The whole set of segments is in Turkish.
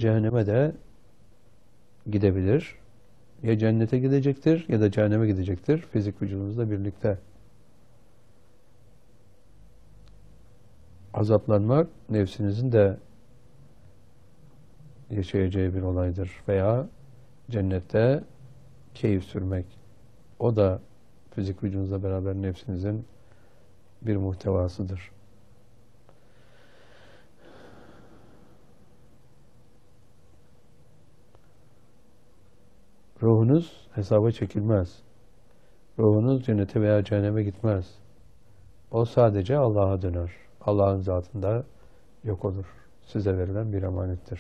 cehenneme de gidebilir. Ya cennete gidecektir ya da cehenneme gidecektir. Fizik vücudunuzla birlikte. Azaplanmak nefsinizin de yaşayacağı bir olaydır. Veya cennette keyif sürmek. O da fizik vücudunuzla beraber nefsinizin bir muhtevasıdır. Ruhunuz hesaba çekilmez. Ruhunuz cennete veya cehenneme gitmez. O sadece Allah'a döner. Allah'ın zatında yok olur. Size verilen bir emanettir.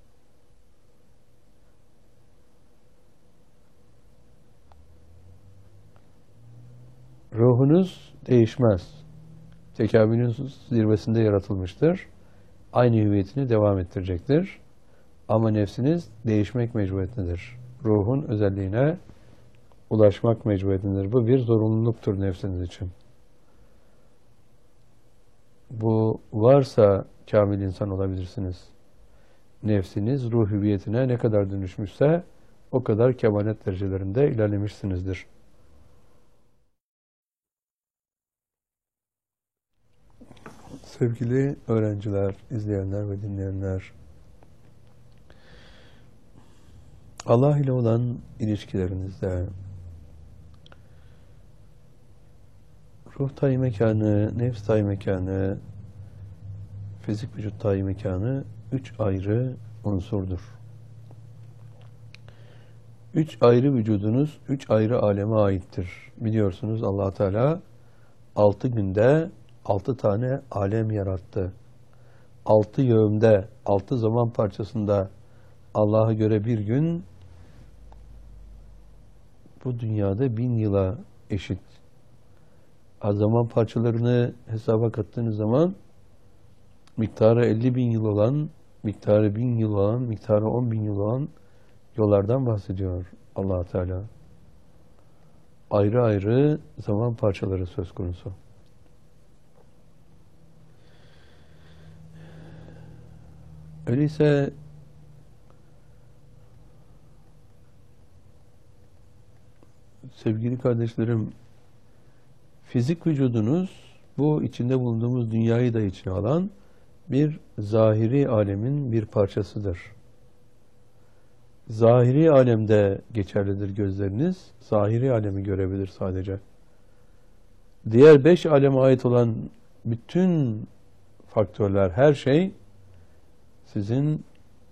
Ruhunuz değişmez. Tekabülünüz zirvesinde yaratılmıştır. Aynı hüviyetini devam ettirecektir. Ama nefsiniz değişmek mecburiyetindedir. Ruhun özelliğine ulaşmak mecburiyetindedir. Bu bir zorunluluktur nefsiniz için. Bu varsa kamil insan olabilirsiniz. Nefsiniz ruh hüviyetine ne kadar dönüşmüşse o kadar kemalet derecelerinde ilerlemişsinizdir. Sevgili öğrenciler, izleyenler ve dinleyenler, Allah ile olan ilişkilerinizde ruh tayi mekanı, nefs tayi mekanı, fizik vücut tayi mekanı 3 ayrı unsurdur. 3 ayrı vücudunuz 3 ayrı aleme aittir. Biliyorsunuz Allah Teala 6 günde 6 tane alem yarattı. 6 yevmde, 6 zaman parçasında Allah'a göre bir gün bu dünyada 1000 yıla eşit. Zaman parçalarını hesaba kattığınız zaman miktarı 50.000 yıl olan, miktarı 1000 yıl olan, miktarı 10.000 yıl olan yollardan bahsediyor Allah Teala. Ayrı ayrı zaman parçaları söz konusu. Öyleyse sevgili kardeşlerim, fizik vücudunuz bu içinde bulunduğumuz dünyayı da içine alan bir zahiri alemin bir parçasıdır. Zahiri alemde geçerlidir gözleriniz. Zahiri alemi görebilir sadece. Diğer 5 aleme ait olan bütün faktörler, her şey sizin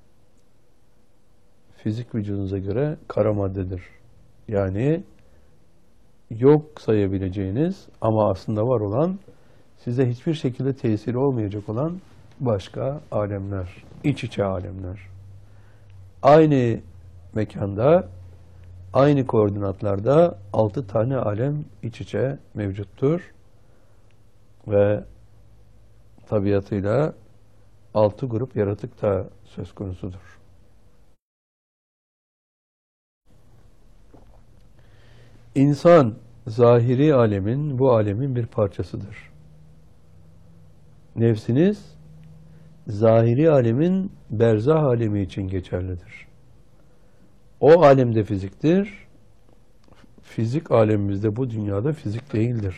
fizik vücudunuza göre kara maddedir. Yani yok sayabileceğiniz ama aslında var olan, size hiçbir şekilde tesiri olmayacak olan başka alemler, iç içe alemler. Aynı mekanda, aynı koordinatlarda 6 tane alem iç içe mevcuttur ve tabiatıyla 6 grup yaratık da söz konusudur. İnsan zahiri alemin, bu alemin bir parçasıdır. Nefsiniz zahiri alemin berzah alemi için geçerlidir. O alemde fiziktir. Fizik alemimizde, bu dünyada fizik değildir.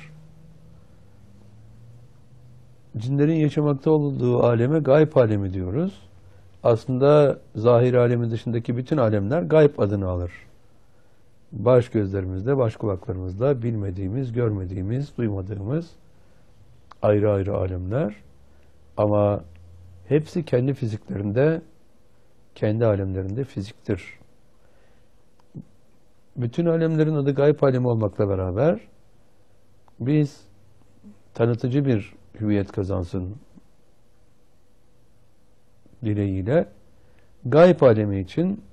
Cinlerin yaşamakta olduğu aleme gayb alemi diyoruz. Aslında zahir alemi dışındaki bütün alemler gayb adını alır. Baş gözlerimizde, baş kulaklarımızda bilmediğimiz, görmediğimiz, duymadığımız ayrı ayrı alemler. Ama hepsi kendi fiziklerinde, kendi alemlerinde fiziktir. Bütün alemlerin adı gayb alemi olmakla beraber biz tanıtıcı bir hüviyet kazansın dileğiyle gayb alemi için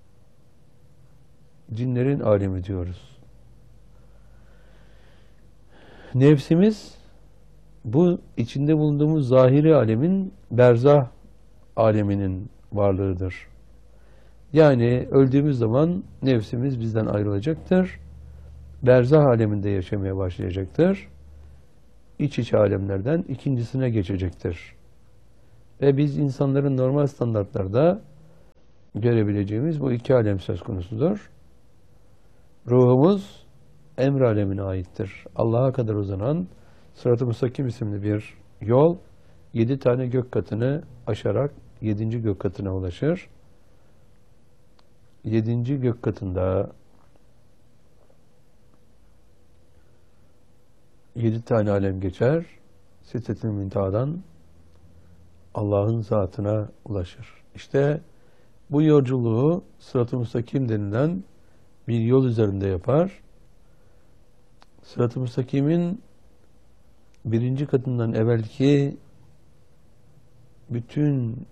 cinlerin alemi diyoruz. Nefsimiz bu içinde bulunduğumuz zahiri alemin berzah aleminin varlığıdır. Yani öldüğümüz zaman nefsimiz bizden ayrılacaktır. Berzah aleminde yaşamaya başlayacaktır. İç içe alemlerden ikincisine geçecektir. Ve biz insanların normal standartlarda görebileceğimiz bu iki alem söz konusudur. Ruhumuz emr alemine aittir. Allah'a kadar uzanan Sırat-ı Müstakim isimli bir yol 7 tane gök katını aşarak 7. gök katına ulaşır. 7. gök katında 7 tane alem geçer. Sidret-i Münteha'dan Allah'ın zatına ulaşır. İşte bu yolculuğu Sırat-ı Müstakim denilen bir yol üzerinde yapar. Sırat-ı Müstakim'in 1. katından evvelki bütün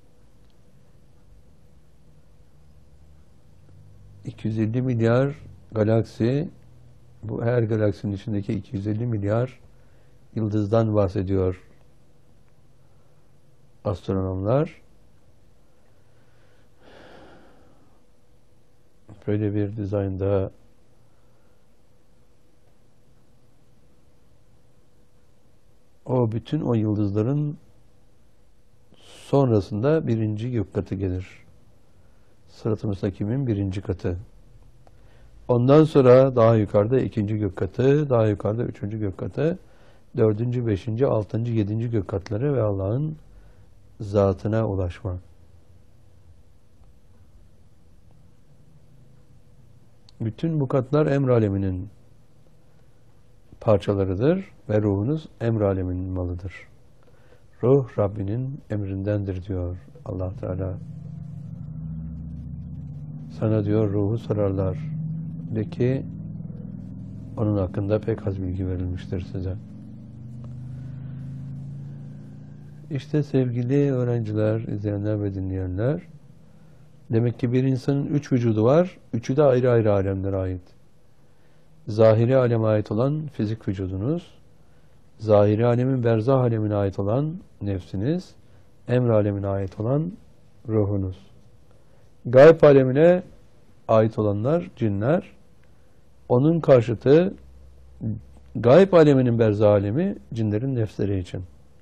250 milyar galaksi, bu her galaksinin içindeki 250 milyar yıldızdan bahsediyor astronomlar. Böyle bir dizaynda bütün o yıldızların sonrasında 1. gök katı gelir. Sırat-ı Müstakim'in 1. katı. Ondan sonra daha yukarıda 2. gök katı, daha yukarıda 3. gök katı, 4., 5., 6., 7. gök katları ve Allah'ın zatına ulaşma. Bütün bu katlar emr aleminin parçalarıdır ve ruhunuz emr aleminin malıdır. Ruh Rabbinin emrindendir diyor Allah Teala. Sana diyor ruhu sorarlar. De ki onun hakkında pek az bilgi verilmiştir size. İşte sevgili öğrenciler, izleyenler ve dinleyenler, demek ki bir insanın 3 vücudu var. 3'ü de ayrı ayrı alemlere ait. Zahiri aleme ait olan fizik vücudunuz, zahiri alemin berzah alemine ait olan nefsiniz, emr alemine ait olan ruhunuz. Gayb alemine ait olanlar cinler, onun karşıtı gayb aleminin berzah alemi cinlerin nefsleri için.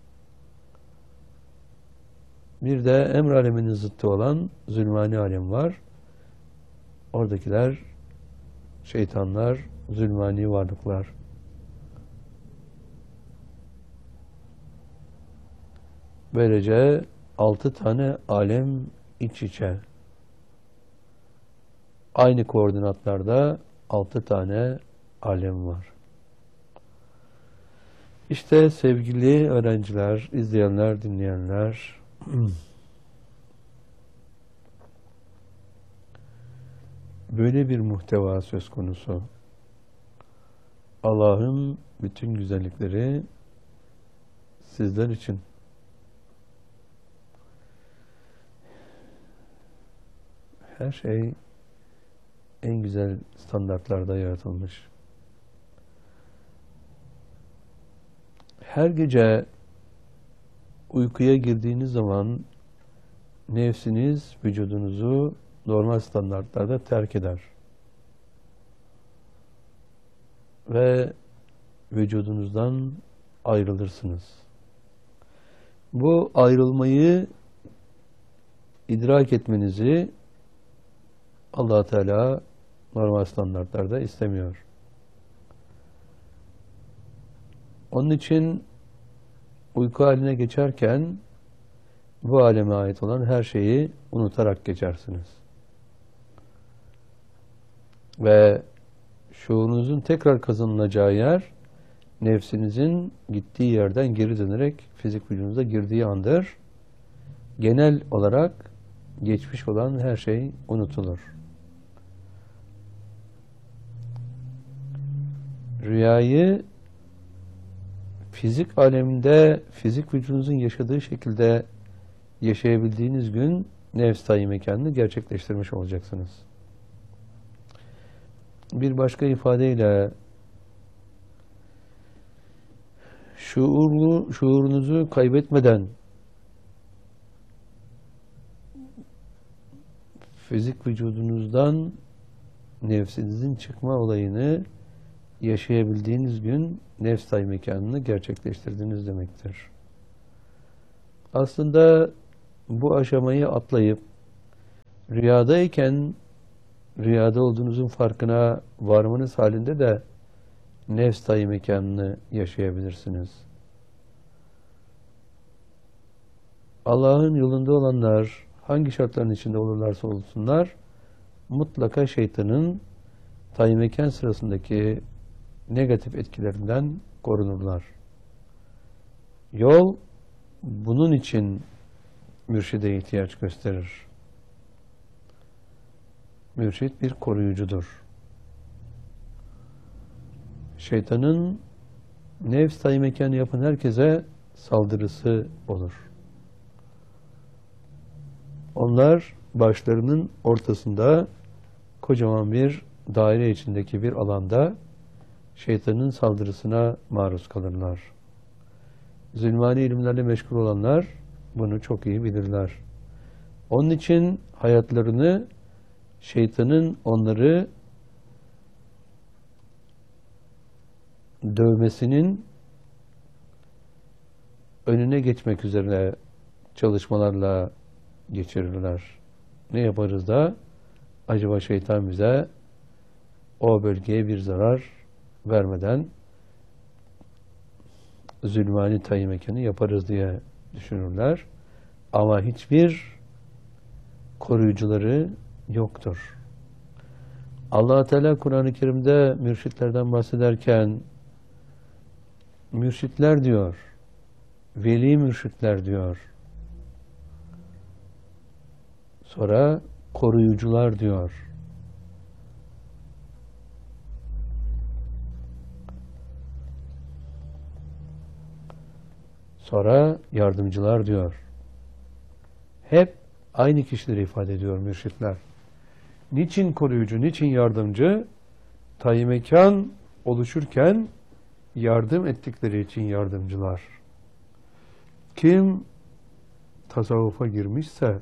Bir de emr aleminin zıttı olan zulmani alem var. Oradakiler şeytanlar, zulmani varlıklar. Böylece 6 tane alem iç içe. Aynı koordinatlarda 6 tane alem var. İşte sevgili öğrenciler, izleyenler, dinleyenler, böyle bir muhteva söz konusu. Allah'ın bütün güzellikleri sizler için. Her şey en güzel standartlarda yaratılmış. Her gece uykuya girdiğiniz zaman nefsiniz vücudunuzu normal standartlarda terk eder. Ve vücudunuzdan ayrılırsınız. Bu ayrılmayı idrak etmenizi Allah Teala normal standartlarda istemiyor. Onun için uyku haline geçerken bu aleme ait olan her şeyi unutarak geçersiniz. Ve şuurunuzun tekrar kazanılacağı yer nefsinizin gittiği yerden geri dönerek fizik vücudunuza girdiği andır. Genel olarak geçmiş olan her şey unutulur. Rüyayı fizik aleminde, fizik vücudunuzun yaşadığı şekilde yaşayabildiğiniz gün nefs tayi mekanını gerçekleştirmiş olacaksınız. Bir başka ifadeyle şuurunuzu kaybetmeden fizik vücudunuzdan nefsinizin çıkma olayını yaşayabildiğiniz gün nefs tayi mekanını gerçekleştirdiğiniz demektir. Aslında bu aşamayı atlayıp Rüyadayken rüyada olduğunuzun farkına varmanız halinde de nefs tayyi mekanını yaşayabilirsiniz. Allah'ın yolunda olanlar hangi şartların içinde olurlarsa olsunlar mutlaka şeytanın tayyi mekan sırasındaki negatif etkilerinden korunurlar. Yol bunun için mürşide ihtiyaç gösterir. Mürşid bir koruyucudur. Şeytanın nefs tayyi mekanı yapan herkese saldırısı olur. Onlar başlarının ortasında kocaman bir daire içindeki bir alanda şeytanın saldırısına maruz kalırlar. Zulmani ilimlerle meşgul olanlar bunu çok iyi bilirler. Onun için hayatlarını şeytanın onları dövmesinin önüne geçmek üzere çalışmalarla geçirirler. Ne yaparız da acaba şeytan bize o bölgeye bir zarar vermeden zulmani tayyi mekanı yaparız diye düşünürler. Ama hiçbir koruyucuları yoktur. Allah Teala Kur'an-ı Kerim'de mürşitlerden bahsederken mürşitler diyor, veli mürşitler diyor. Sonra koruyucular diyor. Sonra yardımcılar diyor. Hep aynı kişileri ifade ediyor mürşitler. Niçin koruyucu, niçin yardımcı? Tayyi mekan oluşurken yardım ettikleri için yardımcılar. Kim tasavvufa girmişse,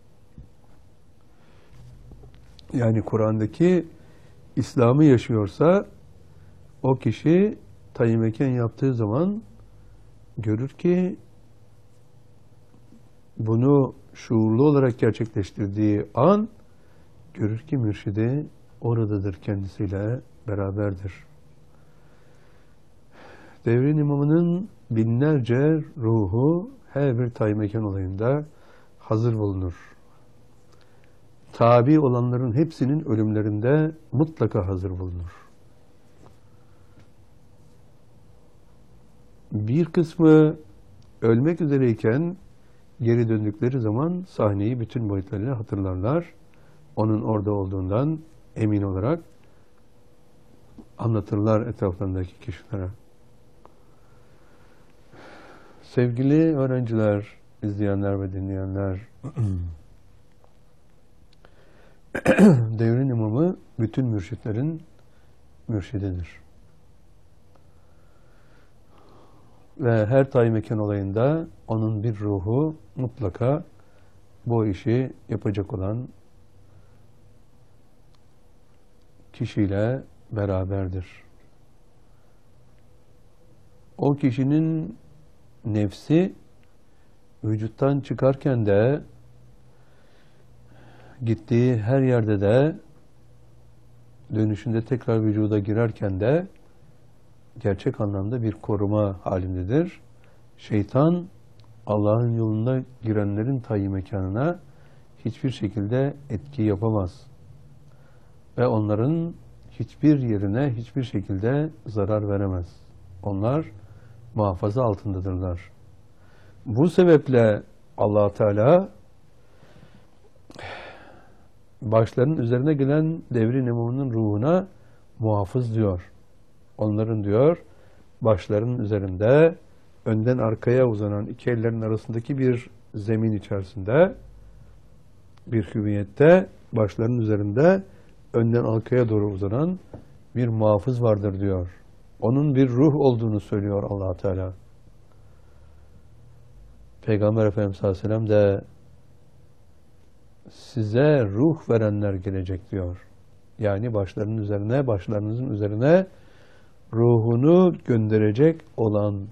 yani Kur'an'daki İslam'ı yaşıyorsa, o kişi tayyi mekan yaptığı zaman görür ki bunu şuurlu olarak gerçekleştirdiği an görür ki mürşidi oradadır, kendisiyle beraberdir. Devrin imamının binlerce ruhu her bir tayyi mekan olayında hazır bulunur. Tabi olanların hepsinin ölümlerinde mutlaka hazır bulunur. Bir kısmı ölmek üzereyken geri döndükleri zaman sahneyi bütün boyutlarıyla hatırlarlar. Onun orada olduğundan emin olarak anlatırlar etraflarındaki kişilere. Sevgili öğrenciler, izleyenler ve dinleyenler, devrin imamı bütün mürşitlerin mürşididir. Ve her tayyi mekan olayında onun bir ruhu mutlaka bu işi yapacak olan kişiyle beraberdir. O kişinin nefsi vücuttan çıkarken de gittiği her yerde de dönüşünde tekrar vücuda girerken de gerçek anlamda bir koruma halindedir. Şeytan Allah'ın yoluna girenlerin tayyi mekanına hiçbir şekilde etki yapamaz. Ve onların hiçbir yerine hiçbir şekilde zarar veremez. Onlar muhafaza altındadırlar. Bu sebeple Allah Teala başlarının üzerine gelen devrin imamının ruhuna muhafız diyor. Onların diyor başlarının üzerinde önden arkaya uzanan iki ellerin arasındaki bir zemin içerisinde bir hüviyette başlarının üzerinde önden arkaya doğru uzanan bir muhafız vardır diyor. Onun bir ruh olduğunu söylüyor Allah Teala. Peygamber Efendimiz sallallahu aleyhi ve sellem de size ruh verenler gelecek diyor. Yani başlarınızın üzerine ruhunu gönderecek olan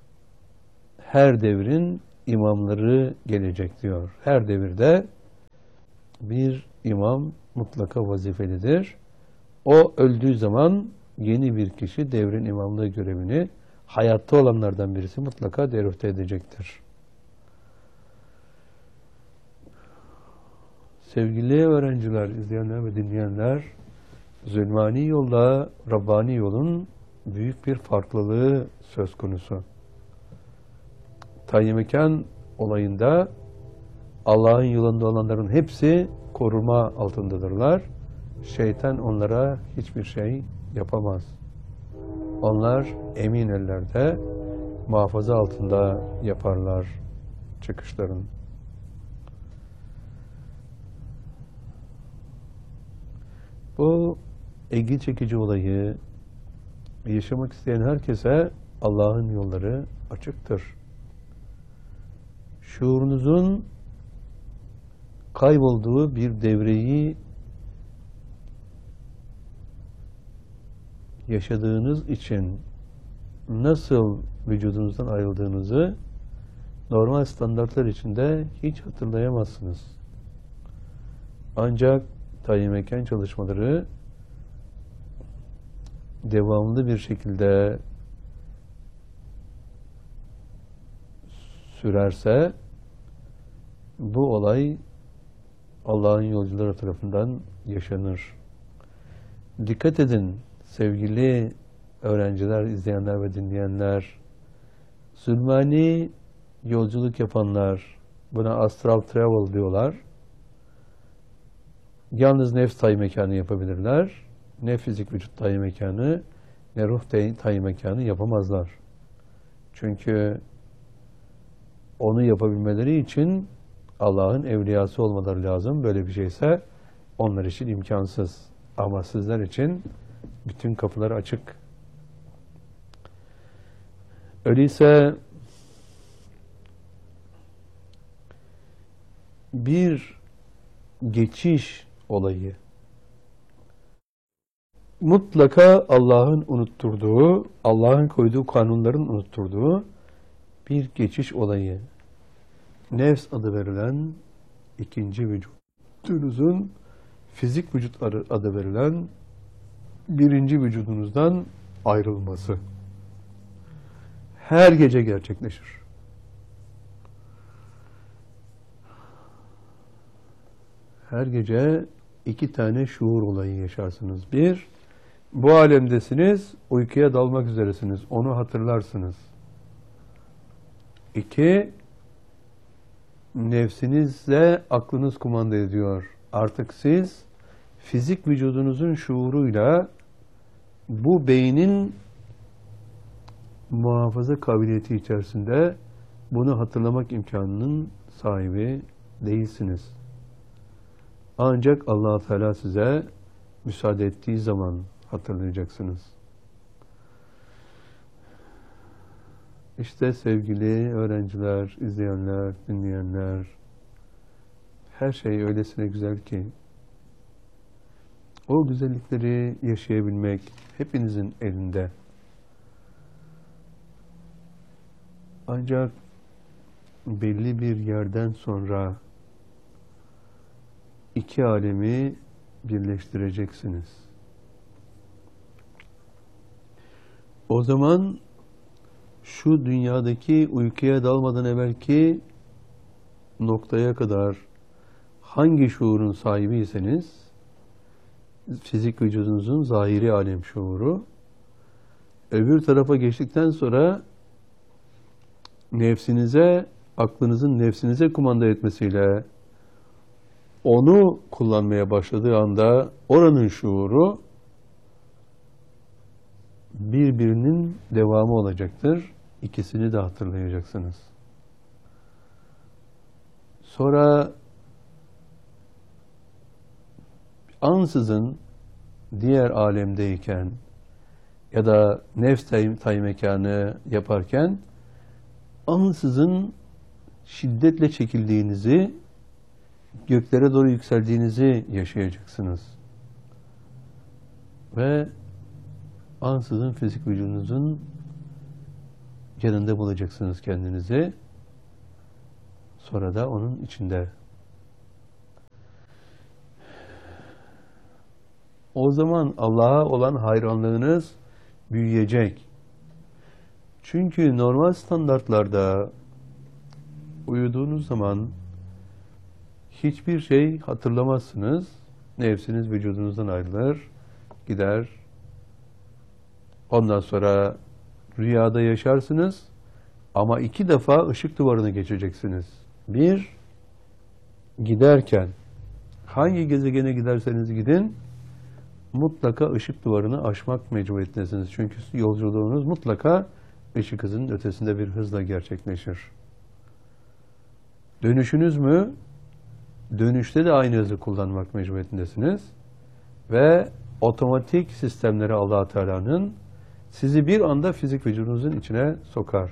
her devrin imamları gelecek diyor. Her devirde bir imam mutlaka vazifelidir. O öldüğü zaman yeni bir kişi devrin imamlığı görevini hayatta olanlardan birisi mutlaka devrüfte edecektir. Sevgili öğrenciler, izleyenler ve dinleyenler, Zulmani yolla Rabbani yolun büyük bir farklılığı söz konusu. Tayin mekan olayında Allah'ın yolunda olanların hepsi koruma altındadırlar. Şeytan onlara hiçbir şey yapamaz. Onlar emin ellerde, muhafaza altında yaparlar çıkışlarını. Bu ilgi çekici olayı yaşamak isteyen herkese Allah'ın yolları açıktır. Şuurunuzun kaybolduğu bir devreyi yaşadığınız için nasıl vücudunuzdan ayrıldığınızı normal standartlar içinde hiç hatırlayamazsınız. Ancak tayin mekan çalışmaları devamlı bir şekilde sürerse bu olay Allah'ın yolcuları tarafından yaşanır. Dikkat edin sevgili öğrenciler, izleyenler ve dinleyenler. Zulmani yolculuk yapanlar, buna astral travel diyorlar. Yalnız nefs tayin mekanı yapabilirler. Ne fizik vücut tayin mekanı, ne ruh tayin mekanı yapamazlar. Çünkü onu yapabilmeleri için Allah'ın evliyası olmaları lazım. Böyle bir şeyse onlar için imkansız. Ama sizler için bütün kapılar açık. Öyleyse bir geçiş olayı mutlaka Allah'ın unutturduğu, Allah'ın koyduğu kanunların unutturduğu bir geçiş olayı. Nefs adı verilen ikinci vücudunuzun fizik vücut adı verilen birinci vücudunuzdan ayrılması her gece gerçekleşir. Her gece iki tane şuur olayı yaşarsınız. Bir, bu alemdesiniz, uykuya dalmak üzeresiniz. Onu hatırlarsınız. İki, nefsinizle aklınız kumanda ediyor. Artık siz fizik vücudunuzun şuuruyla bu beynin muhafaza kabiliyeti içerisinde bunu hatırlamak imkanının sahibi değilsiniz. Ancak Allah Teala size müsaade ettiği zaman hatırlayacaksınız. İşte sevgili öğrenciler, izleyenler, dinleyenler, her şey öylesine güzel ki o güzellikleri yaşayabilmek hepinizin elinde. Ancak belli bir yerden sonra iki alemi birleştireceksiniz. O zaman şu dünyadaki uykuya dalmadan evvelki noktaya kadar hangi şuurun sahibiyseniz, fizik vücudunuzun zahiri alem şuuru, öbür tarafa geçtikten sonra nefsinize, aklınızın nefsinize kumanda etmesiyle onu kullanmaya başladığı anda oranın şuuru birbirinin devamı olacaktır. İkisini de hatırlayacaksınız. Sonra ansızın diğer alemdeyken ya da nefs tayin mekanı yaparken ansızın şiddetle çekildiğinizi, göklere doğru yükseldiğinizi yaşayacaksınız. Ve ansızın fizik vücudunuzun yanında bulacaksınız kendinizi. Sonra da onun içinde. O zaman Allah'a olan hayranlığınız büyüyecek. Çünkü normal standartlarda uyuduğunuz zaman hiçbir şey hatırlamazsınız. Nefsiniz vücudunuzdan ayrılır, gider. Ondan sonra rüyada yaşarsınız ama 2 defa ışık duvarını geçeceksiniz. Bir, giderken hangi gezegene giderseniz gidin mutlaka ışık duvarını aşmak mecburiyetindesiniz. Çünkü yolculuğunuz mutlaka ışık hızının ötesinde bir hızla gerçekleşir. Dönüşünüz mü? Dönüşte de aynı hızı kullanmak mecburiyetindesiniz. Ve otomatik sistemleri Allah-u Teala'nın sizi bir anda fizik vücudunuzun içine sokar.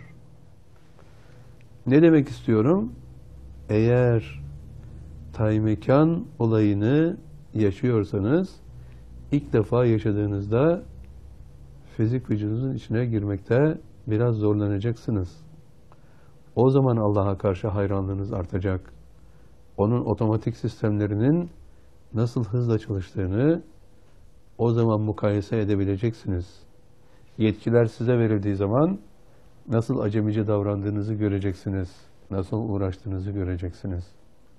Ne demek istiyorum? Eğer tay-mekan olayını yaşıyorsanız ilk defa yaşadığınızda fizik vücudunuzun içine girmekte biraz zorlanacaksınız. O zaman Allah'a karşı hayranlığınız artacak. Onun otomatik sistemlerinin nasıl hızla çalıştığını o zaman mukayese edebileceksiniz. Yetkiler size verildiği zaman nasıl acemice davrandığınızı göreceksiniz. Nasıl uğraştığınızı göreceksiniz.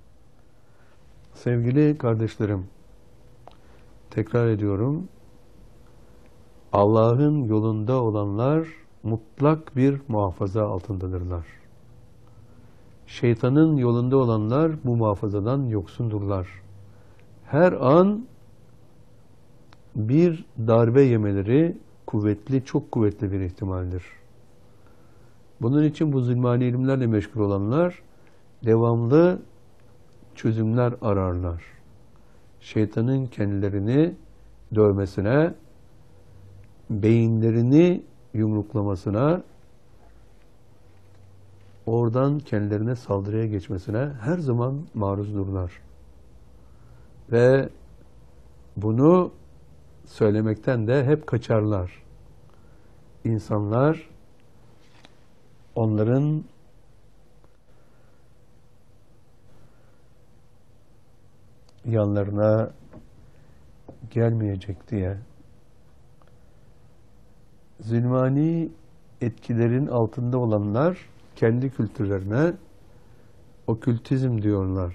Sevgili kardeşlerim, tekrar ediyorum. Allah'ın yolunda olanlar mutlak bir muhafaza altındadırlar. Şeytanın yolunda olanlar bu muhafazadan yoksundurlar. Her an bir darbe yemeleri kuvvetli, çok kuvvetli bir ihtimaldir. Bunun için bu zulmani ilimlerle meşgul olanlar devamlı çözümler ararlar. Şeytanın kendilerini dövmesine, beyinlerini yumruklamasına, oradan kendilerine saldırıya geçmesine her zaman maruzdurlar. Ve bunu söylemekten de hep kaçarlar. İnsanlar onların yanlarına gelmeyecek diye zulmani etkilerin altında olanlar kendi kültürlerine okültizm diyorlar.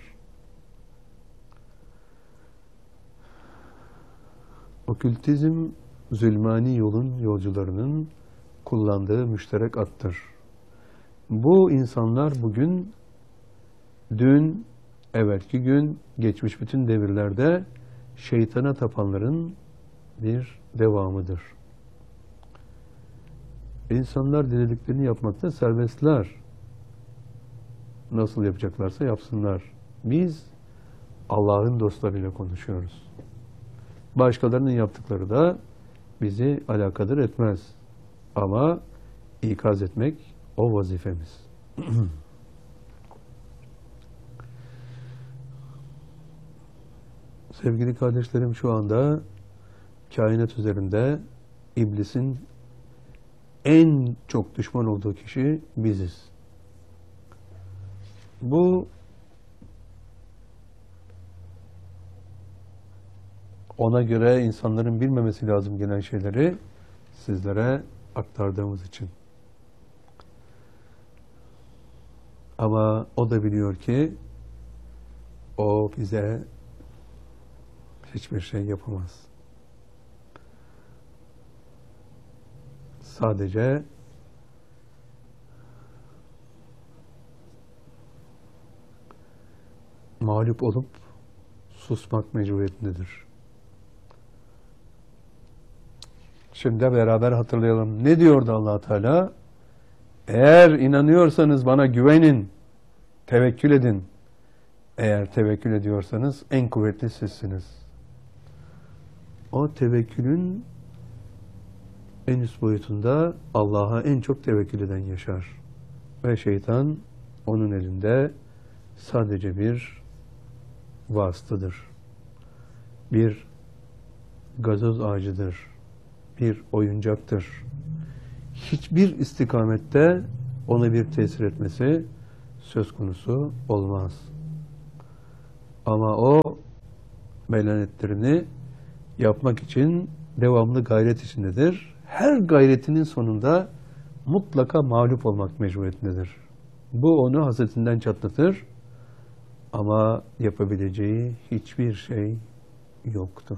Okültizm, zulmani yolun yolcularının kullandığı müşterek attır. Bu insanlar bugün, dün, evvelki gün, geçmiş bütün devirlerde şeytana tapanların bir devamıdır. İnsanlar dilediklerini yapmakta serbestler. Nasıl yapacaklarsa yapsınlar. Biz Allah'ın dostlarıyla konuşuyoruz. Başkalarının yaptıkları da bizi alakadar etmez. Ama ikaz etmek o vazifemiz. Sevgili kardeşlerim, şu anda kainat üzerinde iblisin en çok düşman olduğu kişi biziz. Bu ona göre insanların bilmemesi lazım gelen şeyleri sizlere aktardığımız için. Ama o da biliyor ki o bize hiçbir şey yapamaz. Sadece mağlup olup susmak mecburiyetindedir. Şimdi beraber hatırlayalım. Ne diyordu Allah Teala? Eğer inanıyorsanız bana güvenin, tevekkül edin. Eğer tevekkül ediyorsanız en kuvvetli sizsiniz. O tevekkülün en üst boyutunda Allah'a en çok tevekkül eden yaşar. Ve şeytan onun elinde sadece bir vasıtadır. Bir gazoz ağacıdır. Bir oyuncaktır. Hiçbir istikamette ona bir tesir etmesi söz konusu olmaz. Ama o melanetlerini yapmak için devamlı gayret içindedir. Her gayretinin sonunda mutlaka mağlup olmak mecburiyetindedir. Bu onu hasretinden çatlatır ama yapabileceği hiçbir şey yoktur.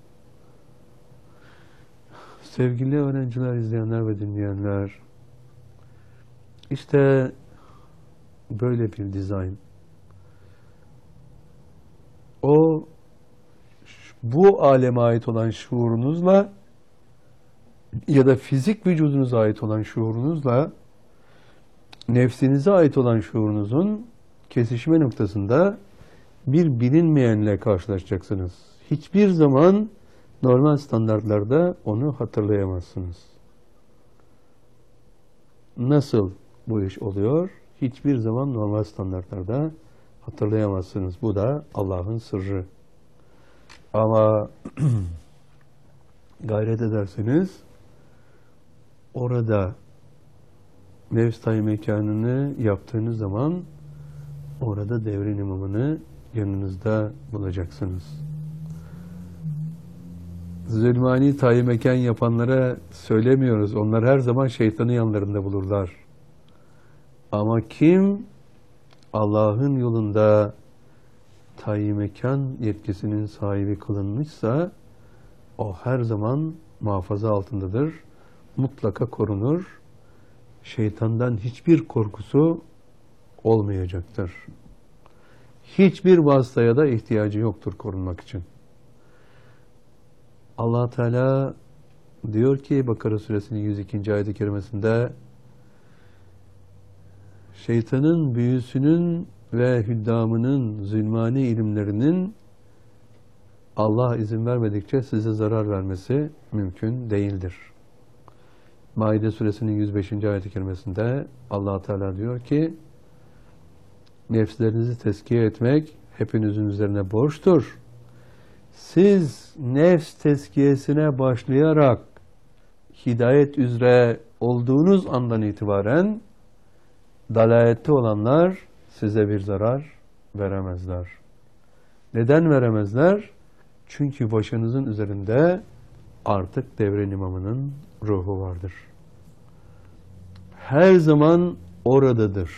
Sevgili öğrenciler, izleyenler ve dinleyenler, işte böyle bir dizayn. Bu aleme ait olan şuurunuzla ya da fizik vücudunuza ait olan şuurunuzla nefsinize ait olan şuurunuzun kesişme noktasında bir bilinmeyenle karşılaşacaksınız. Hiçbir zaman normal standartlarda onu hatırlayamazsınız. Nasıl bu iş oluyor? Hiçbir zaman normal standartlarda hatırlayamazsınız. Bu da Allah'ın sırrı. Ama gayret ederseniz orada nefs tayi mekanını yaptığınız zaman orada devrin imamını yanınızda bulacaksınız. Zulmani tayi mekan yapanlara söylemiyoruz. Onlar her zaman şeytanı yanlarında bulurlar. Ama kim Allah'ın yolunda tayi mekan yetkisinin sahibi kılınmışsa o her zaman muhafaza altındadır. Mutlaka korunur. Şeytandan hiçbir korkusu olmayacaktır. Hiçbir vasıtaya da ihtiyacı yoktur korunmak için. Allah Teala diyor ki Bakara suresinin 102. ayet-i kerimesinde şeytanın büyüsünün ve hüddamının zulmani ilimlerinin Allah izin vermedikçe size zarar vermesi mümkün değildir. Maide suresinin 105. ayet-i kerimesinde Allah Teala diyor ki nefslerinizi tezkiye etmek hepinizin üzerine borçtur. Siz nefs tezkiyesine başlayarak hidayet üzere olduğunuz andan itibaren dalalette olanlar size bir zarar veremezler. Neden veremezler? Çünkü başınızın üzerinde artık devrin imamının ruhu vardır. Her zaman oradadır.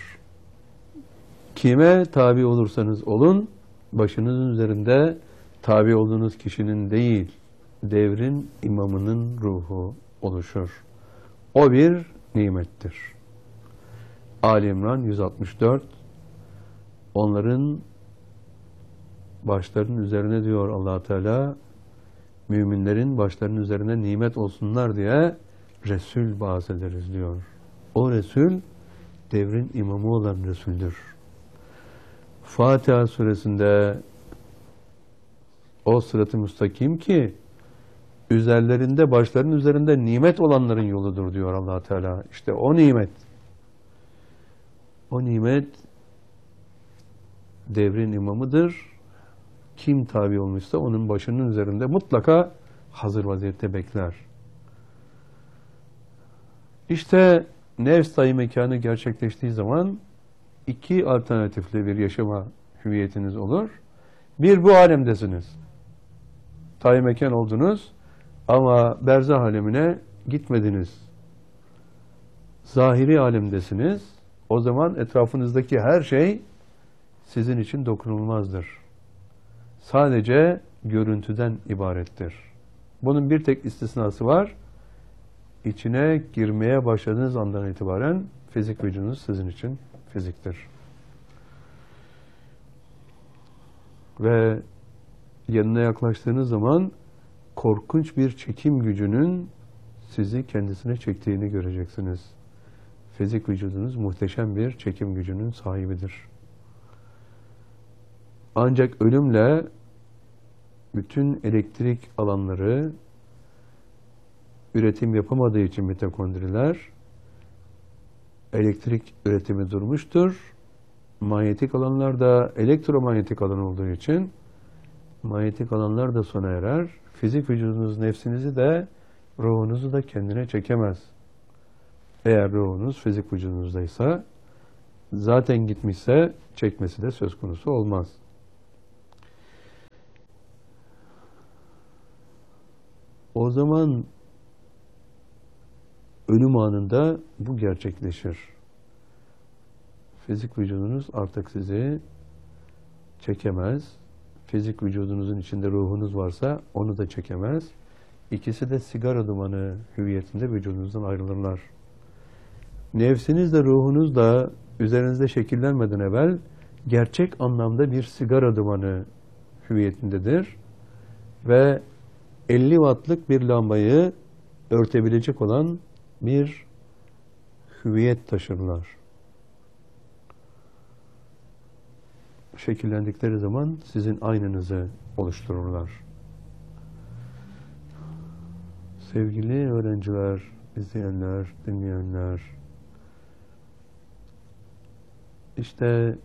Kime tabi olursanız olun, başınızın üzerinde tabi olduğunuz kişinin değil, devrin imamının ruhu oluşur. O bir nimettir. Ali İmran 164. Onların başlarının üzerine diyor Allah Teala, müminlerin başlarının üzerine nimet olsunlar diye Resul bahsederiz diyor. O Resul devrin imamı olan Resul'dür. Fatiha suresinde o sırat-ı müstakim ki üzerlerinde, başlarının üzerinde nimet olanların yoludur diyor Allah Teala. İşte o nimet. O nimet devrin imamıdır. Kim tabi olmuşsa onun başının üzerinde mutlaka hazır vaziyette bekler. İşte nefs tayi mekanı gerçekleştiği zaman iki alternatifli bir yaşama hüviyetiniz olur. Bir, bu alemdesiniz. Tayi mekan oldunuz ama berzah alemine gitmediniz. Zahiri alemdesiniz. O zaman etrafınızdaki her şey sizin için dokunulmazdır. Sadece görüntüden ibarettir. Bunun bir tek istisnası var. İçine girmeye başladığınız andan itibaren fizik vücudunuz sizin için fiziktir. Ve yanına yaklaştığınız zaman korkunç bir çekim gücünün sizi kendisine çektiğini göreceksiniz. Fizik vücudunuz muhteşem bir çekim gücünün sahibidir. Ancak ölümle bütün elektrik alanları üretim yapamadığı için mitokondriler elektrik üretimi durmuştur. Manyetik alanlar da elektromanyetik alan olduğu için manyetik alanlar da sona erer. Fizik vücudunuz nefsinizi de ruhunuzu da kendine çekemez. Eğer ruhunuz fizik vücudunuzdaysa zaten gitmişse çekmesi de söz konusu olmaz. O zaman ölüm anında bu gerçekleşir. Fizik vücudunuz artık sizi çekemez. Fizik vücudunuzun içinde ruhunuz varsa onu da çekemez. İkisi de sigara dumanı hüviyetinde vücudunuzdan ayrılırlar. Nefsiniz de ruhunuz da üzerinizde şekillenmeden evvel gerçek anlamda bir sigara dumanı hüviyetindedir. Ve 50 wattlık bir lambayı örtebilecek olan bir hüviyet taşırlar. Şekillendikleri zaman sizin aynınızı oluştururlar. Sevgili öğrenciler, izleyenler, dinleyenler, işte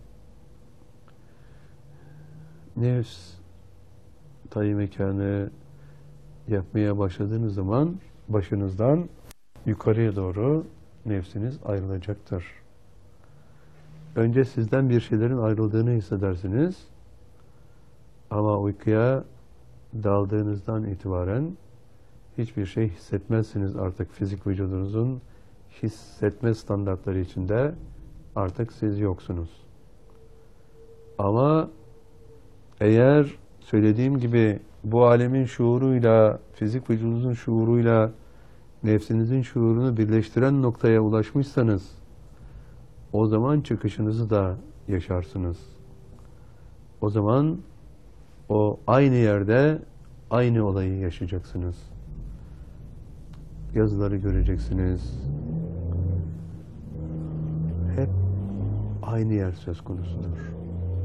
nefs tayin mekanı yapmaya başladığınız zaman başınızdan yukarıya doğru nefsiniz ayrılacaktır. Önce sizden bir şeylerin ayrıldığını hissedersiniz. Ama uykuya daldığınızdan itibaren hiçbir şey hissetmezsiniz artık fizik vücudunuzun hissetme standartları içinde artık siz yoksunuz. Ama eğer söylediğim gibi bu alemin şuuruyla, fizik vücudunuzun şuuruyla nefsinizin şuurunu birleştiren noktaya ulaşmışsanız o zaman çıkışınızı da yaşarsınız. O zaman o aynı yerde aynı olayı yaşayacaksınız. Yazıları göreceksiniz. Hep aynı yer söz konusudur.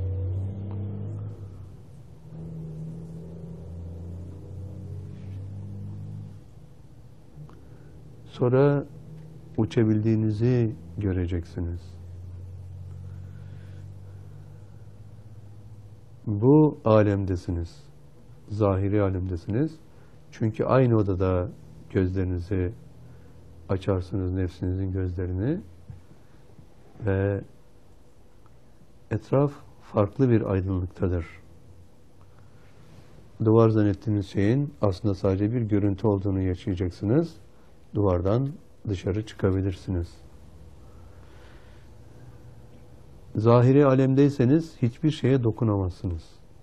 Sonra uçabildiğinizi göreceksiniz. Bu alemdesiniz. Zahiri alemdesiniz. Çünkü aynı odada gözlerinizi açarsınız, nefsinizin gözlerini ve etraf farklı bir aydınlıktadır. Duvar zannettiğiniz şeyin aslında sadece bir görüntü olduğunu yaşayacaksınız. Duvardan dışarı çıkabilirsiniz. Zahiri alemdeyseniz hiçbir şeye dokunamazsınız.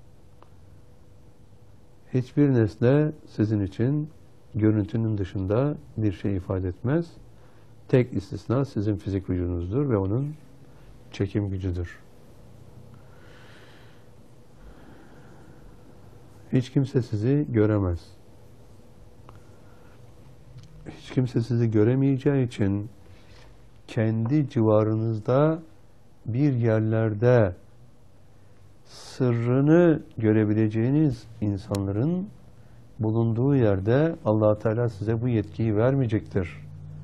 Hiçbir nesne sizin için görüntünün dışında bir şey ifade etmez. Tek istisna sizin fizik vücudunuzdur ve onun çekim gücüdür. Hiç kimse sizi göremez. Hiç kimse sizi göremeyeceği için kendi civarınızda bir yerlerde sırrını görebileceğiniz insanların bulunduğu yerde Allah Teala size bu yetkiyi vermeyecektir.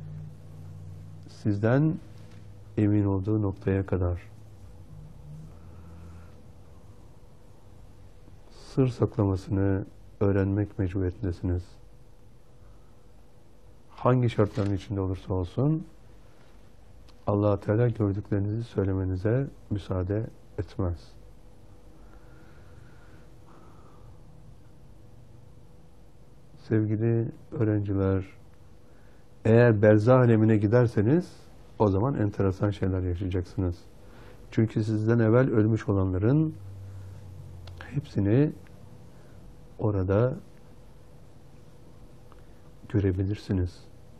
Sizden emin olduğu noktaya kadar. Sır saklamasını öğrenmek mecburiyetindesiniz. Hangi şartların içinde olursa olsun Allah Teala gördüklerinizi söylemenize müsaade etmez. Sevgili öğrenciler, eğer berzah alemine giderseniz o zaman enteresan şeyler yaşayacaksınız. Çünkü sizden evvel ölmüş olanların hepsini orada görebilirsiniz.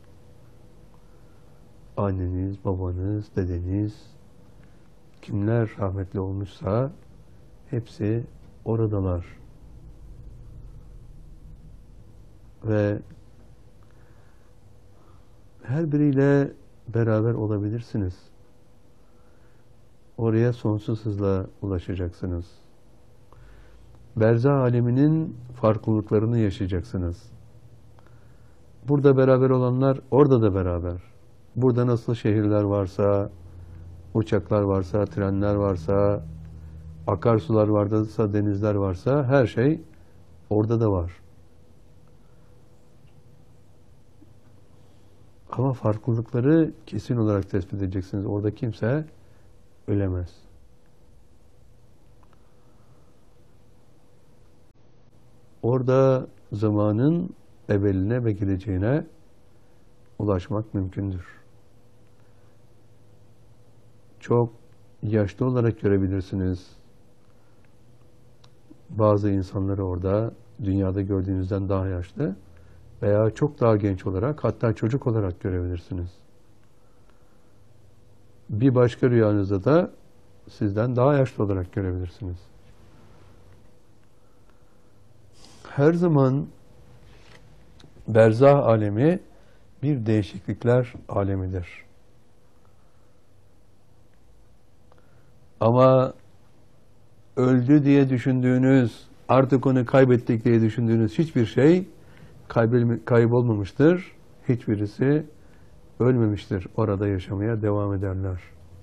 Anneniz, babanız, dedeniz, kimler rahmetli olmuşsa hepsi oradalar. Ve her biriyle beraber olabilirsiniz. Oraya sonsuz hızla ulaşacaksınız. Berzah aleminin farklılıklarını yaşayacaksınız. Burada beraber olanlar orada da beraber. Burada nasıl şehirler varsa, uçaklar varsa, trenler varsa, akarsular varsa, denizler varsa her şey orada da var. Ama farklılıkları kesin olarak tespit edeceksiniz. Orada kimse ölemez. Orada zamanın ebeline ve geleceğine ulaşmak mümkündür. Çok yaşlı olarak görebilirsiniz. Bazı insanları orada dünyada gördüğünüzden daha yaşlı veya çok daha genç olarak, hatta çocuk olarak görebilirsiniz. Bir başka rüyanızda da sizden daha yaşlı olarak görebilirsiniz. Her zaman berzah alemi bir değişiklikler alemidir. Ama öldü diye düşündüğünüz, artık onu kaybettik diye düşündüğünüz hiçbir şey kaybolmamıştır. Hiçbirisi ölmemiştir. Orada yaşamaya devam ederler.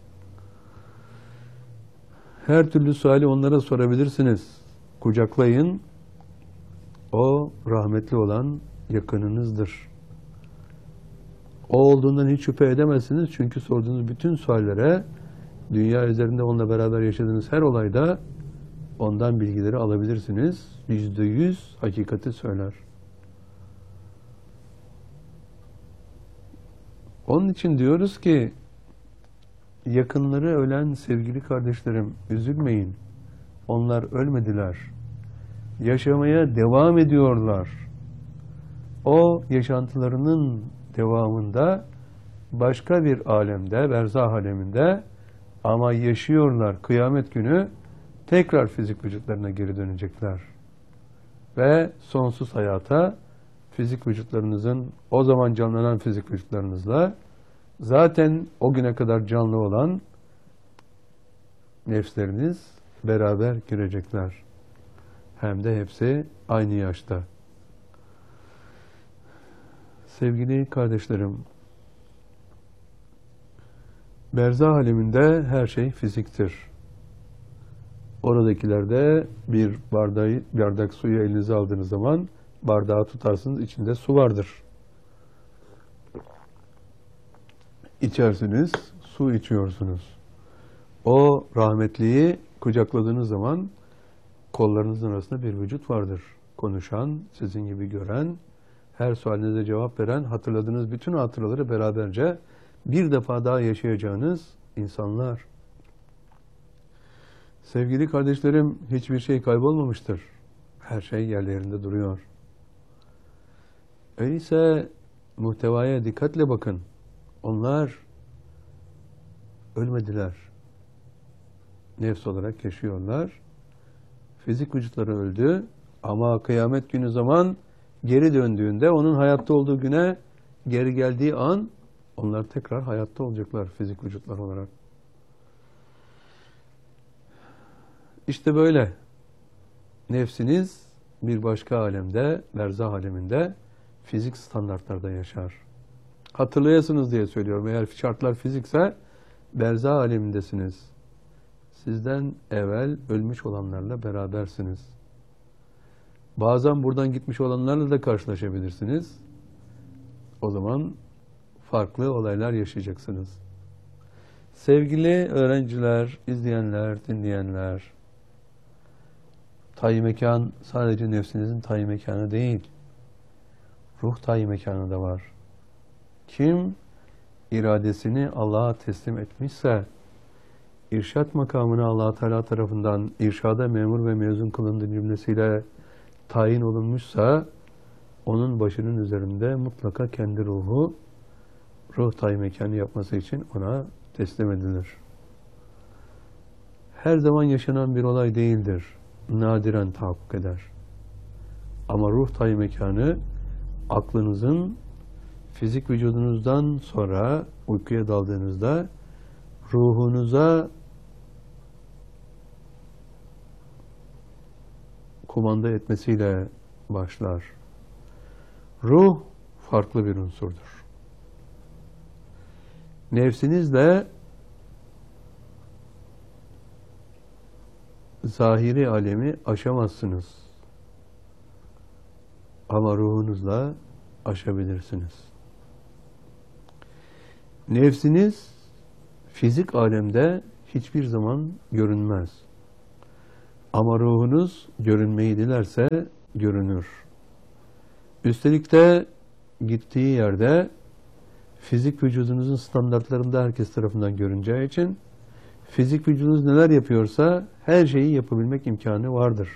Her türlü suali onlara sorabilirsiniz. Kucaklayın. O rahmetli olan yakınınızdır. O olduğundan hiç şüphe edemezsiniz. Çünkü sorduğunuz bütün suallere, dünya üzerinde onunla beraber yaşadığınız her olayda ondan bilgileri alabilirsiniz. %100 hakikati söyler. Onun için diyoruz ki, yakınları ölen sevgili kardeşlerim, üzülmeyin. Onlar ölmediler. Yaşamaya devam ediyorlar. O yaşantılarının devamında başka bir alemde, berzah aleminde, ama yaşıyorlar. Kıyamet günü tekrar fizik vücutlarına geri dönecekler. Ve sonsuz hayata fizik vücutlarınızın, o zaman canlanan fizik vücutlarınızla zaten o güne kadar canlı olan nefsleriniz beraber girecekler. Hem de hepsi aynı yaşta. Sevgili kardeşlerim, berzah aleminde her şey fiziktir. Oradakilerde bir bardak suyu elinize aldığınız zaman bardağı tutarsınız, içinde su vardır. İçersiniz, su içiyorsunuz. O rahmetliyi kucakladığınız zaman kollarınızın arasında bir vücut vardır. Konuşan, sizin gibi gören, her sualinize cevap veren, hatırladığınız bütün hatıraları beraberce bir defa daha yaşayacağınız insanlar. Sevgili kardeşlerim, hiçbir şey kaybolmamıştır. Her şey yerlerinde duruyor. Öyleyse muhtevaya dikkatle bakın. Onlar ölmediler. Nefs olarak yaşıyorlar. Fizik vücutları öldü ama kıyamet günü zaman geri döndüğünde, onun hayatta olduğu güne geri geldiği an onlar tekrar hayatta olacaklar fizik vücutlar olarak. İşte böyle. Nefsiniz bir başka alemde, berzah aleminde fizik standartlarda yaşar. Hatırlayasınız diye söylüyorum. Eğer şartlar fizikse berzah alemindesiniz. Sizden evvel ölmüş olanlarla berabersiniz. Bazen buradan gitmiş olanlarla da karşılaşabilirsiniz. O zaman farklı olaylar yaşayacaksınız. Sevgili öğrenciler, izleyenler, dinleyenler, tayyi mekan sadece nefsinizin tayyi mekanı değil. Ruh tayyi mekanı da var. Kim iradesini Allah'a teslim etmişse, irşat makamına Allah Teala tarafından irşada memur ve mezun kılındığı cümlesiyle tayin olunmuşsa, onun başının üzerinde mutlaka kendi ruhu, ruh tayyi mekanı yapması için ona teslim edilir. Her zaman yaşanan bir olay değildir. Nadiren tahakkuk eder. Ama ruh tayyi mekanı, aklınızın fizik vücudunuzdan sonra uykuya daldığınızda ruhunuza kumanda etmesiyle başlar. Ruh farklı bir unsurdur. Nefsinizle zahiri alemi aşamazsınız. Ama ruhunuzla aşabilirsiniz. Nefsiniz fizik alemde hiçbir zaman görünmez. Ama ruhunuz görünmeyi dilerse görünür. Üstelik de gittiği yerde fizik vücudunuzun standartlarında herkes tarafından görüneceği için fizik vücudunuz neler yapıyorsa her şeyi yapabilmek imkanı vardır.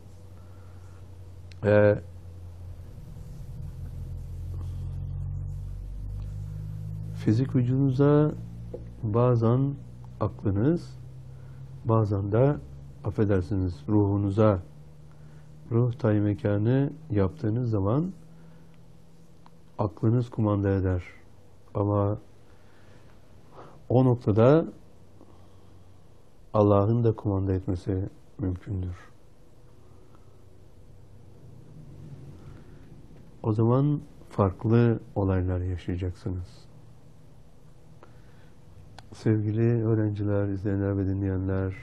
Fizik vücudunuza bazen aklınız, bazen de affedersiniz ruhunuza, ruh tayin mekanı yaptığınız zaman aklınız kumanda eder. Ama o noktada Allah'ın da kumanda etmesi mümkündür. O zaman farklı olaylar yaşayacaksınız. Sevgili öğrenciler, izleyenler ve dinleyenler,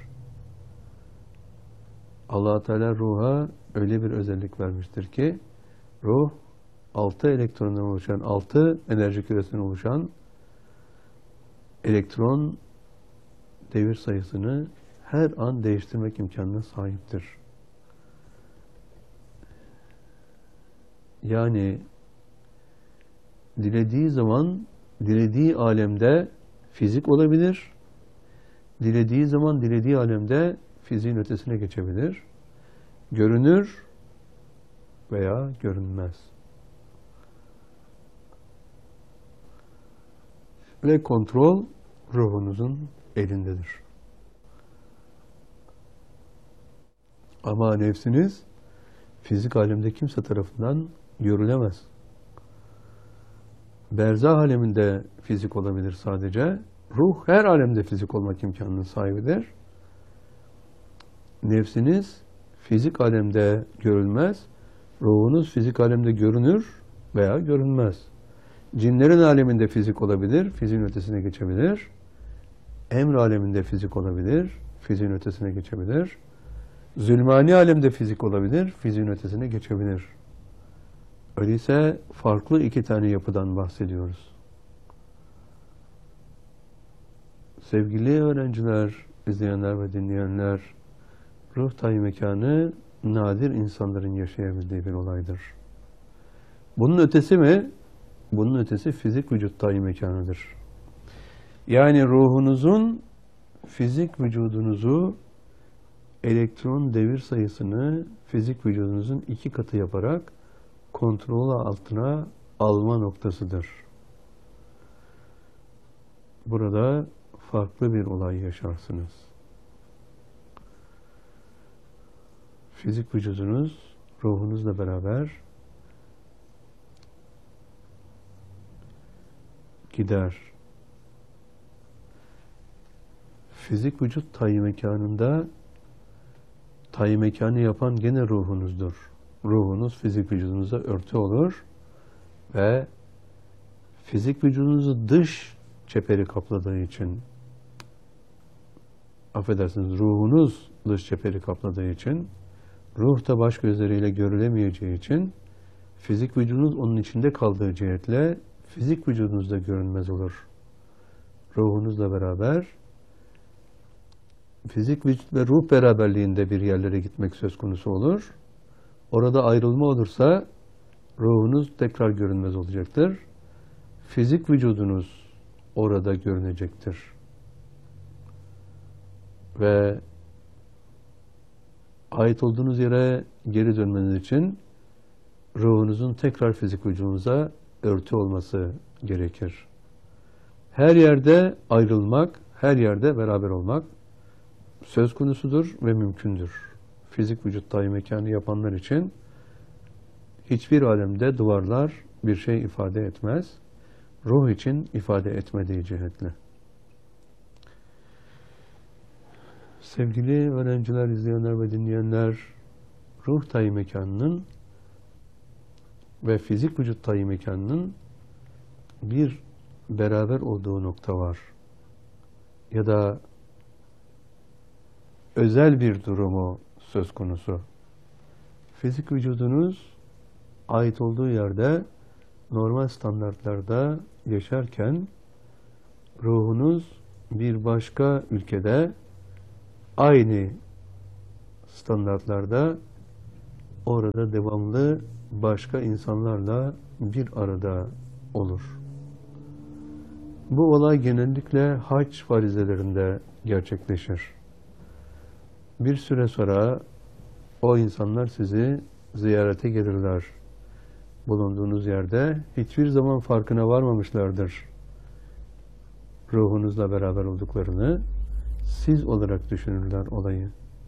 Allah-u Teala ruha öyle bir özellik vermiştir ki ruh 6 elektrondan oluşan, 6 enerji küresinden oluşan elektron devir sayısını her an değiştirmek imkanına sahiptir. Yani dilediği zaman, dilediği alemde fizik olabilir, dilediği zaman, dilediği alemde fiziğin ötesine geçebilir, görünür veya görünmez. Ve kontrol ruhunuzun elindedir. Ama nefsiniz fizik alemde kimse tarafından görülemez. Berzah aleminde fizik olabilir sadece. Ruh her alemde fizik olmak imkanının sahibidir. Nefsiniz fizik alemde görülmez. Ruhunuz fizik alemde görünür veya görünmez. Cinlerin aleminde fizik olabilir, fiziğin ötesine geçebilir. Emr aleminde fizik olabilir, fiziğin ötesine geçebilir. Zulmani alemde fizik olabilir, fiziğin ötesine geçebilir. Öyleyse farklı iki tane yapıdan bahsediyoruz. Sevgili öğrenciler, izleyenler ve dinleyenler, ruh tayin mekanı nadir insanların yaşayabildiği bir olaydır. Bunun ötesi mi? Bunun ötesi fizik vücut tayin mekanıdır. Yani ruhunuzun fizik vücudunuzu elektron devir sayısını fizik vücudunuzun 2 katı yaparak kontrol altına alma noktasıdır. Burada farklı bir olay yaşarsınız. Fizik vücudunuz ruhunuzla beraber gider. Fizik vücut tayin mekanında tayin mekanı yapan gene ruhunuzdur. Ruhunuz fizik vücudunuza örtü olur ve fizik vücudunuzu dış çeperi kapladığı için, affedersiniz, ruhunuz dış çeperi kapladığı için, ruh da baş gözleriyle görülemeyeceği için fizik vücudunuz onun içinde kaldığı cihetle fizik vücudunuz da görünmez olur. Ruhunuzla beraber fizik vücut ve ruh beraberliğinde bir yerlere gitmek söz konusu olur. Orada ayrılma olursa ruhunuz tekrar görünmez olacaktır. Fizik vücudunuz orada görünecektir. Ve ait olduğunuz yere geri dönmeniz için ruhunuzun tekrar fizik vücudunuza örtü olması gerekir. Her yerde ayrılmak, her yerde beraber olmak söz konusudur ve mümkündür. Fizik vücut tayin mekanı yapanlar için hiçbir alemde duvarlar bir şey ifade etmez. Ruh için ifade etmediği cihetle. Sevgili öğrenciler, izleyenler ve dinleyenler, ruh tayin mekanının ve fizik vücut tayin mekanının bir beraber olduğu nokta var. Ya da özel bir durumu söz konusu. Fizik vücudunuz ait olduğu yerde normal standartlarda yaşarken ruhunuz bir başka ülkede aynı standartlarda orada devamlı başka insanlarla bir arada olur. Bu olay genellikle hac farizelerinde gerçekleşir. Bir süre sonra o insanlar sizi ziyarete gelirler. Bulunduğunuz yerde hiçbir zaman farkına varmamışlardır ruhunuzla beraber olduklarını. Siz olarak düşünürler olayı.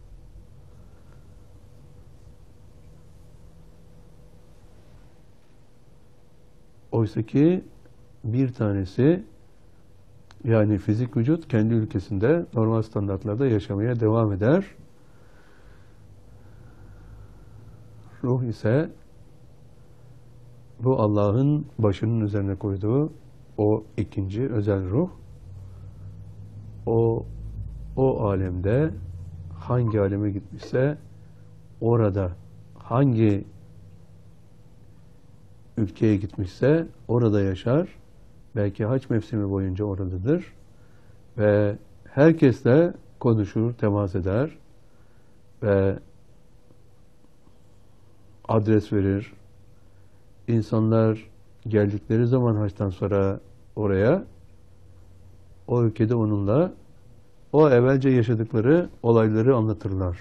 Oysa ki bir tanesi, yani fizik vücut kendi ülkesinde normal standartlarda yaşamaya devam eder. Ruh ise bu Allah'ın başının üzerine koyduğu o ikinci özel ruh. O alemde hangi aleme gitmişse orada, hangi ülkeye gitmişse orada yaşar. Belki hac mevsimi boyunca oradadır. Ve herkesle konuşur, temas eder ve adres verir. İnsanlar geldikleri zaman haçtan sonra oraya, o ülkede onunla o evvelce yaşadıkları olayları anlatırlar.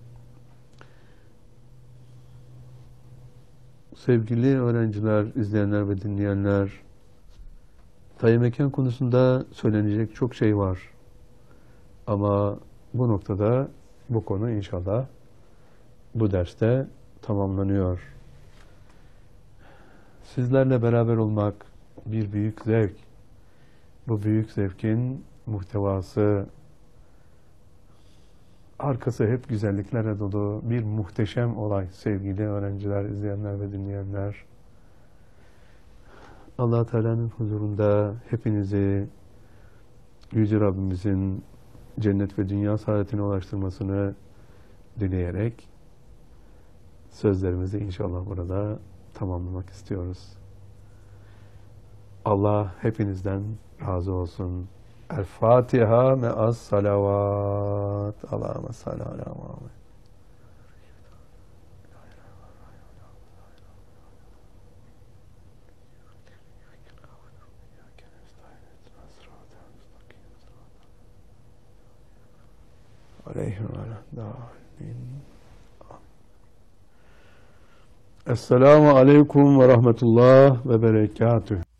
Sevgili öğrenciler, izleyenler ve dinleyenler, tayin mekan konusunda söylenecek çok şey var. Ama bu noktada bu konu inşallah bu derste tamamlanıyor. Sizlerle beraber olmak bir büyük zevk. Bu büyük zevkin muhtevası, arkası hep güzelliklerle dolu bir muhteşem olay sevgili öğrenciler, izleyenler ve dinleyenler. Allah Teala'nın huzurunda hepinizi Yüce Rabbimizin cennet ve dünya saadetine ulaştırmasını dileyerek sözlerimizi inşallah burada tamamlamak istiyoruz. Allah hepinizden razı olsun. El Fatiha me'as salavat. Allahümme salli ala Muhammed. Esselamu aleyküm ve rahmetullah ve berekatüh.